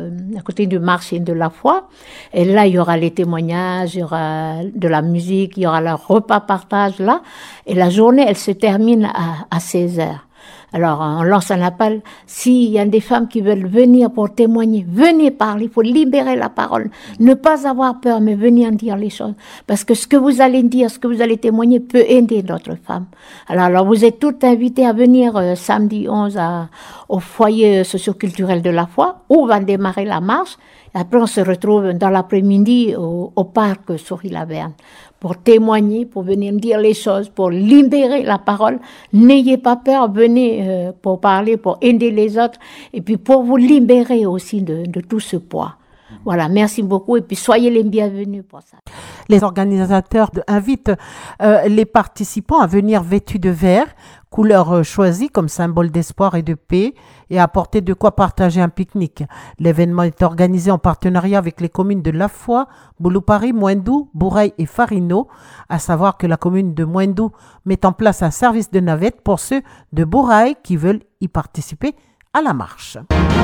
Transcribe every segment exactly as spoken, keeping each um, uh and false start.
euh, à côté du marché de la foi. Et là, il y aura les témoignages, il y aura de la musique, il y aura le repas partage là. Et la journée, elle se termine à, à seize heures. Alors, on lance un appel. S'il y a des femmes qui veulent venir pour témoigner, venez parler. Il faut libérer la parole. Ne pas avoir peur, mais venir dire les choses. Parce que ce que vous allez dire, ce que vous allez témoigner peut aider d'autres femmes. Alors, alors vous êtes toutes invitées à venir euh, samedi onze à, au foyer socioculturel de la foi, où va démarrer la marche. Et après, on se retrouve dans l'après-midi au, au parc Souris-Laverne pour témoigner, pour venir dire les choses, pour libérer la parole. N'ayez pas peur, venez euh, pour parler, pour aider les autres, et puis pour vous libérer aussi de, de tout ce poids. Voilà, merci beaucoup, et puis soyez les bienvenus pour ça. Les organisateurs de, invitent euh, les participants à venir vêtus de vert, couleur euh, choisie comme symbole d'espoir et de paix, et apporter de quoi partager un pique-nique. L'événement est organisé en partenariat avec les communes de La Foi, Bouloupari, Moindou, Bourail et Farino. À savoir que la commune de Moindou met en place un service de navette pour ceux de Bourail qui veulent y participer à la marche.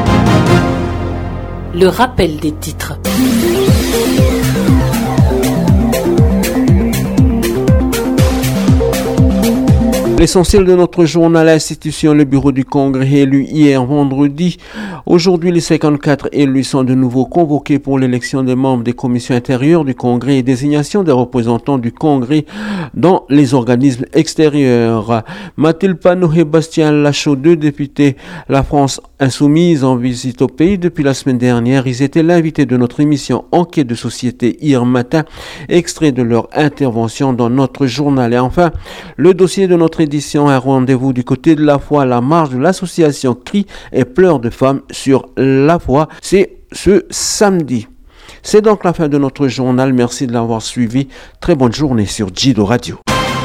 Le rappel des titres. L'essentiel de notre journal, institution, le bureau du Congrès élu hier vendredi. Aujourd'hui, les cinquante-quatre élus sont de nouveau convoqués pour l'élection des membres des commissions intérieures du Congrès et désignation des représentants du Congrès dans les organismes extérieurs. Mathilde Panot et Bastien Lachaud, deux députés La France Insoumise en visite au pays depuis la semaine dernière. Ils étaient l'invité de notre émission Enquête de société hier matin, extrait de leur intervention dans notre journal. Et enfin, le dossier de notre édition, un rendez-vous du côté de La Foi, la marche de l'association Cris et Pleurs de femmes sur La Foi. C'est ce samedi. C'est donc la fin de notre journal. Merci de l'avoir suivi. Très bonne journée sur Jido Radio.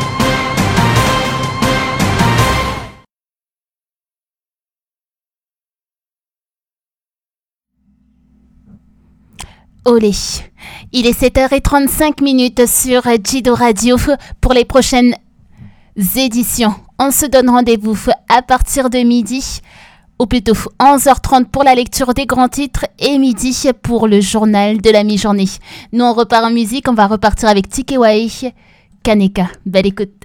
Olé. Il est sept heures trente-cinq minutes sur Jido Radio pour les prochaines éditions. On se donne rendez-vous à partir de midi, ou plutôt onze heures trente pour la lecture des grands titres et midi pour le journal de la mi-journée. Nous on repart en musique, on va repartir avec Tikewai Kaneka. Belle écoute.